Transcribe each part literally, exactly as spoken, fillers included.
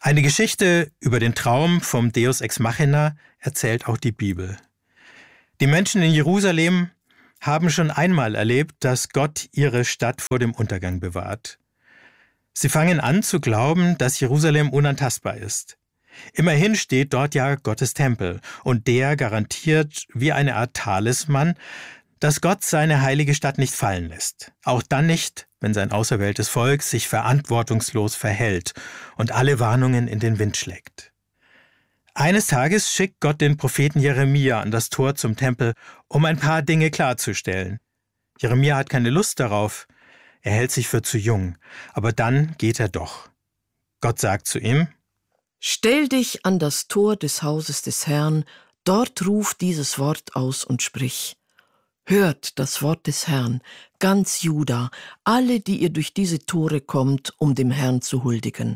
Eine Geschichte über den Traum vom Deus Ex Machina erzählt auch die Bibel. Die Menschen in Jerusalem haben schon einmal erlebt, dass Gott ihre Stadt vor dem Untergang bewahrt. Sie fangen an zu glauben, dass Jerusalem unantastbar ist. Immerhin steht dort ja Gottes Tempel und der garantiert wie eine Art Talisman, dass Gott seine heilige Stadt nicht fallen lässt. Auch dann nicht, wenn sein auserwähltes Volk sich verantwortungslos verhält und alle Warnungen in den Wind schlägt. Eines Tages schickt Gott den Propheten Jeremia an das Tor zum Tempel, um ein paar Dinge klarzustellen. Jeremia hat keine Lust darauf, er hält sich für zu jung, aber dann geht er doch. Gott sagt zu ihm: Stell dich an das Tor des Hauses des Herrn, dort ruf dieses Wort aus und sprich. Hört das Wort des Herrn, ganz Juda, alle, die ihr durch diese Tore kommt, um dem Herrn zu huldigen.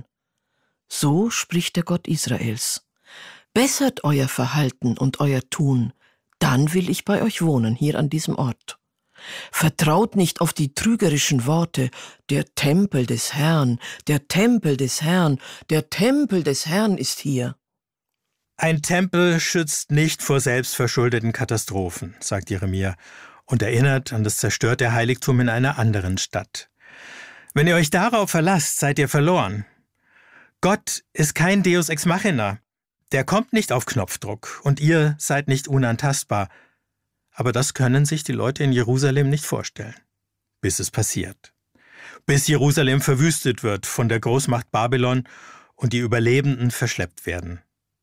So spricht der Gott Israels. Bessert euer Verhalten und euer Tun, dann will ich bei euch wohnen, hier an diesem Ort. Vertraut nicht auf die trügerischen Worte, der Tempel des Herrn, der Tempel des Herrn, der Tempel des Herrn ist hier. Ein Tempel schützt nicht vor selbstverschuldeten Katastrophen, sagt Jeremia und erinnert an das zerstörte Heiligtum in einer anderen Stadt. Wenn ihr euch darauf verlasst, seid ihr verloren. Gott ist kein Deus Ex Machina. Der kommt nicht auf Knopfdruck und ihr seid nicht unantastbar. Aber das können sich die Leute in Jerusalem nicht vorstellen. Bis es passiert. Bis Jerusalem verwüstet wird von der Großmacht Babylon und die Überlebenden verschleppt werden.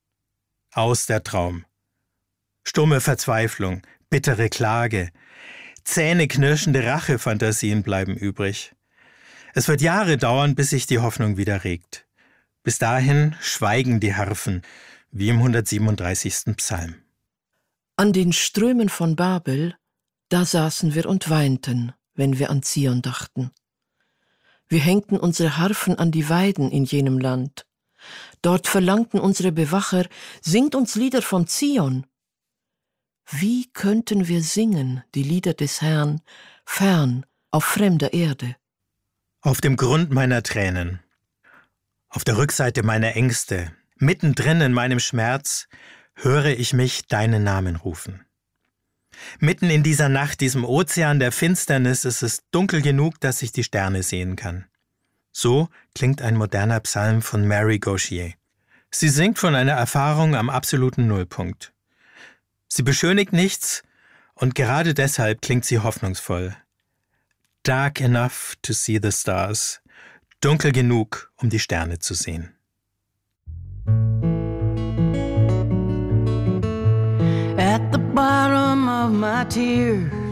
Aus der Traum. Stumme Verzweiflung, bittere Klage, zähneknirschende Rachefantasien bleiben übrig. Es wird Jahre dauern, bis sich die Hoffnung wieder regt. Bis dahin schweigen die Harfen, wie im hundertsiebenunddreißigsten Psalm. An den Strömen von Babel, da saßen wir und weinten, wenn wir an Zion dachten. Wir hängten unsere Harfen an die Weiden in jenem Land. Dort verlangten unsere Bewacher, singt uns Lieder von Zion. Wie könnten wir singen, die Lieder des Herrn, fern, auf fremder Erde? Auf dem Grund meiner Tränen, auf der Rückseite meiner Ängste, mittendrin in meinem Schmerz, höre ich mich deinen Namen rufen. Mitten in dieser Nacht, diesem Ozean der Finsternis, ist es dunkel genug, dass ich die Sterne sehen kann. So klingt ein moderner Psalm von Mary Gauthier. Sie singt von einer Erfahrung am absoluten Nullpunkt. Sie beschönigt nichts und gerade deshalb klingt sie hoffnungsvoll. Dark enough to see the stars. Dunkel genug, um die Sterne zu sehen. At the bottom of my tears,